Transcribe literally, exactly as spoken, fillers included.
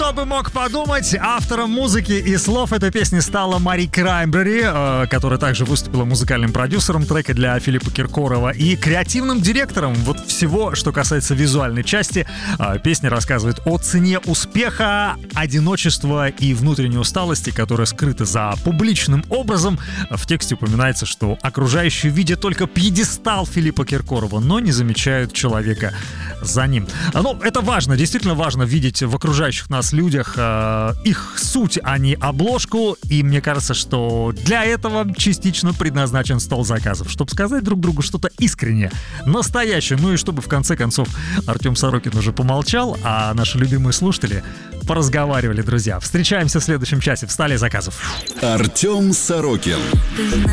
Кто бы мог подумать, автором музыки и слов этой песни стала Мари Краймбрери, э, которая также выступила музыкальным продюсером трека для Филиппа Киркорова и креативным директором вот всего, что касается визуальной части. Э, песня рассказывает о цене успеха, одиночества и внутренней усталости, которая скрыта за публичным образом. В тексте упоминается, что окружающие видят только пьедестал Филиппа Киркорова, но не замечают человека за ним. Ну, это важно, действительно важно видеть в окружающих нас людях э, их суть, а не обложку. И мне кажется, что для этого частично предназначен стол заказов, чтобы сказать друг другу что-то искреннее, настоящее. Ну и чтобы в конце концов Артем Сорокин уже помолчал, а наши любимые слушатели поразговаривали, друзья. Встречаемся в следующем часе в столе заказов. Артем Сорокин.